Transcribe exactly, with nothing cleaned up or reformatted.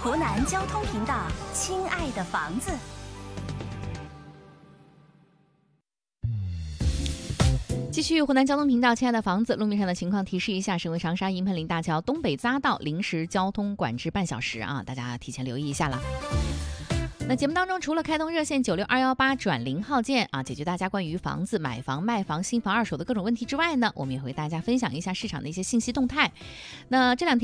湖南交通频道，亲爱的房子。 继续湖南交通频道，亲爱的房子，路面上的情况提示一下：省会长沙银盆岭大桥东北匝道临时交通管制半小时啊，大家提前留意一下了。那节目当中，除了开通热线九六二幺八转零号键啊，解决大家关于房子、买房、卖房、新房、二手的各种问题之外呢，我们也会大家分享一下市场的一些信息动态。那这两天